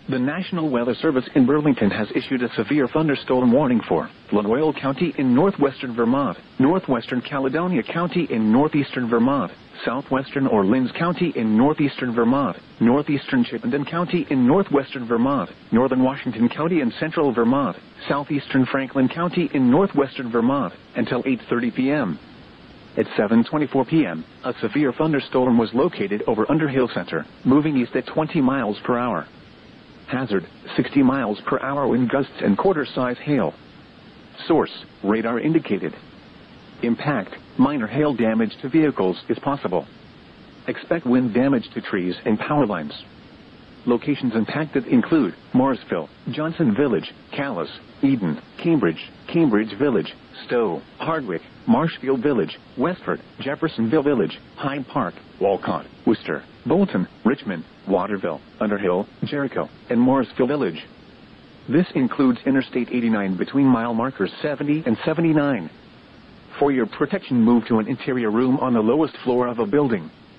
The National Weather Service in Burlington has issued a severe thunderstorm warning for Laurel County in northwestern Vermont, northwestern Caledonia County in northeastern Vermont, southwestern Orleans County in northeastern Vermont, northeastern Chittenden County in northwestern Vermont, northern Washington County in central Vermont, southeastern Franklin County in northwestern Vermont, until 8:30 p.m. At 7:24 p.m., a severe thunderstorm was located over Underhill Center, moving east at 20 miles per hour. Hazard, 60 miles per hour wind gusts and quarter-size hail. Source, radar indicated. Impact, minor hail damage to vehicles is possible. Expect wind damage to trees and power lines. Locations impacted include Morrisville, Johnson Village, Calais, Eden, Cambridge, Cambridge Village, Stowe, Hardwick, Marshfield Village, Westford, Jeffersonville Village, Hyde Park, Walcott, Worcester, Bolton, Richmond, Waterville, Underhill, Jericho, and Morrisville Village. This includes Interstate 89 between mile markers 70 and 79. For your protection, move to an interior room on the lowest floor of a building.